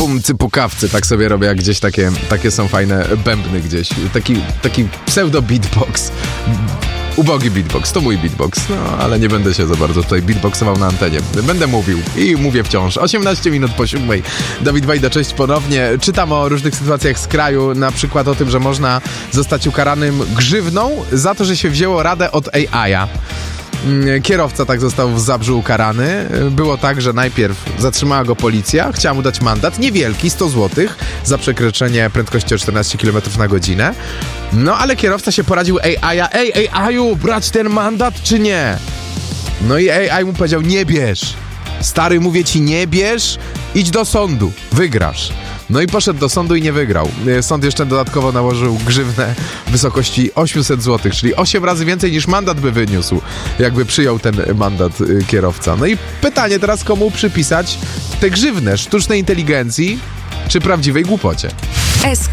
cypukawcy, tak sobie robię, jak gdzieś takie są fajne bębny gdzieś. Taki pseudo-beatbox. Ubogi beatbox, to mój beatbox, no ale nie będę się za bardzo tutaj beatboxował na antenie. Będę mówił i mówię wciąż. 18 minut po 7. Dawid Wajda, cześć ponownie. Czytam o różnych sytuacjach z kraju, na przykład o tym, że można zostać ukaranym grzywną za to, że się wzięło radę od AI-a. Kierowca tak został w Zabrzu ukarany. Było tak, że najpierw zatrzymała go policja, chciała mu dać mandat, niewielki, 100 zł za przekroczenie prędkości o 14 km na godzinę. No ale kierowca się poradził AI-a. Ej, AI-u, brać ten mandat czy nie? No i AI mu powiedział, nie bierz. Stary, mówię ci, nie bierz, idź do sądu, wygrasz. No i poszedł do sądu i nie wygrał. Sąd jeszcze dodatkowo nałożył grzywnę w wysokości 800 zł, czyli 8 razy więcej niż mandat by wyniósł, jakby przyjął ten mandat kierowca. No i pytanie teraz, komu przypisać tę grzywnę? Sztucznej inteligencji czy prawdziwej głupocie?